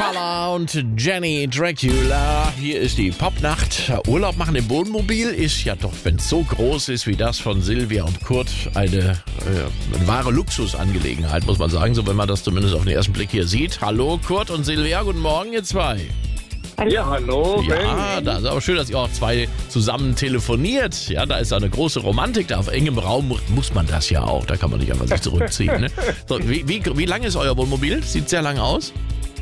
Impala und Jenny Dracula. Hier ist die Popnacht. Urlaub machen im Wohnmobil ist ja doch, wenn es so groß ist wie das von Silvia und Kurt, eine wahre Luxusangelegenheit, muss man sagen. So, wenn man das zumindest auf den ersten Blick hier sieht. Hallo Kurt und Silvia, guten Morgen ihr zwei. Ja, hallo. Ja, das ist aber schön, dass ihr auch zwei zusammen telefoniert. Ja, da ist eine große Romantik. Da auf engem Raum muss man das ja auch. Da kann man nicht einfach sich zurückziehen. Ne? So, wie lang ist euer Wohnmobil? Sieht sehr lang aus.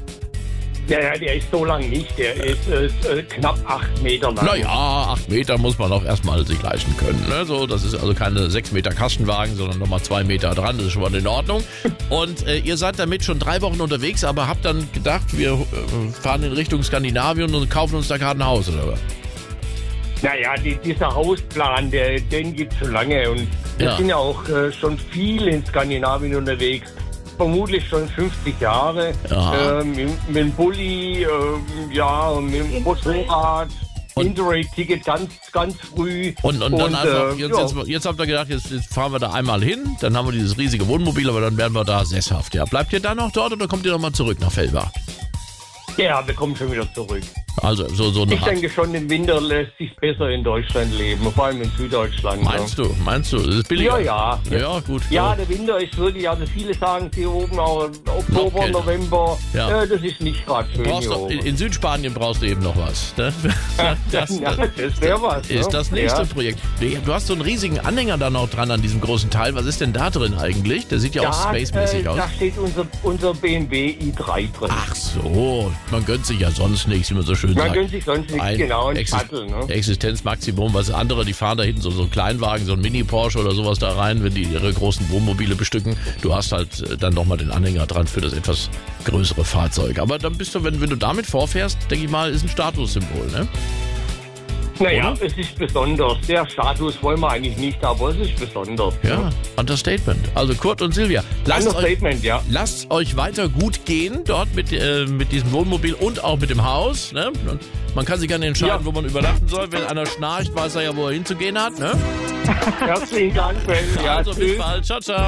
Ja, der ist so lang nicht. Der ist knapp 8 Meter lang. Naja, 8 Meter muss man auch erstmal sich leisten können. Ne? So, das ist also keine 6 Meter Kastenwagen, sondern nochmal 2 Meter dran. Das ist schon mal in Ordnung. Und ihr seid damit schon 3 Wochen unterwegs, aber habt dann gedacht, wir fahren in Richtung Skandinavien und kaufen uns da gerade ein Haus, oder was? Naja, dieser Hausplan, den gibt es schon lange. Und wir sind ja auch schon viel in Skandinavien unterwegs. Vermutlich schon 50 Jahre. Mit dem Bulli, mit dem Motorrad. Interrail-Ticket ganz früh. Und dann einfach, jetzt habt ihr gedacht, jetzt fahren wir da einmal hin, dann haben wir dieses riesige Wohnmobil, aber dann werden wir da sesshaft. Ja. Bleibt ihr dann noch dort oder kommt ihr nochmal zurück nach Fellbach? Ja, wir kommen schon wieder zurück. Also so eine Ich denke schon, im Winter lässt sich besser in Deutschland leben, vor allem in Süddeutschland. Meinst du? Das ist billiger? Ja. Ja, gut. Ja, der Winter ist wirklich, also viele sagen, hier oben auch Oktober, November, das ist nicht gerade schön hier oben. In Südspanien brauchst du eben noch was. Ne? Das wäre was. Ist das nächste Projekt. Du hast so einen riesigen Anhänger da noch dran an diesem großen Teil. Was ist denn da drin eigentlich? Der sieht ja auch spacemäßig aus. Da steht unser BMW i3 drin. Ach so, man gönnt sich ja sonst nichts, wie man so schön sagt. Man gönnt sich sonst nichts, genau, ein Shuttle. Ne? Existenzmaximum, was andere, die fahren da hinten so einen Kleinwagen, so ein Mini-Porsche oder sowas da rein, wenn die ihre großen Wohnmobile bestücken. Du hast halt dann nochmal den Anhänger dran für das etwas größere Fahrzeug. Aber dann bist du, wenn du damit vorfährst, denke ich mal, ist ein Statussymbol, ne? Naja, es ist besonders. Der Status wollen wir eigentlich nicht, aber es ist besonders. Ja, Understatement. Also Kurt und Silvia, lasst euch weiter gut gehen dort mit diesem Wohnmobil und auch mit dem Haus. Ne? Man kann sich gerne entscheiden, wo man übernachten soll. Wenn einer schnarcht, weiß er ja, wo er hinzugehen hat. Ne? Herzlichen Dank, Ben. Also bis bald. Ciao, ciao.